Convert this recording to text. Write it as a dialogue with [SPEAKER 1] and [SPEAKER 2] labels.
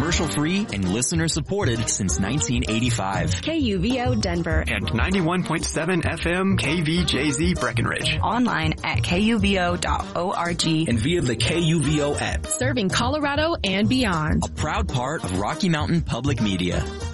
[SPEAKER 1] commercial-free and listener-supported since 1985.
[SPEAKER 2] KUVO Denver.
[SPEAKER 3] And 91.7 FM KVJZ Breckenridge.
[SPEAKER 2] Online at KUVO.org.
[SPEAKER 1] And via the KUVO app.
[SPEAKER 4] Serving Colorado and beyond.
[SPEAKER 1] A proud part of Rocky Mountain Public Media.